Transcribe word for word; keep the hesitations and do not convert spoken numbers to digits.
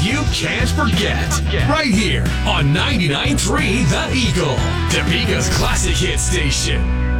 hits you can't forget. Right here on ninety-nine point three The Eagle, Topeka's classic hit station.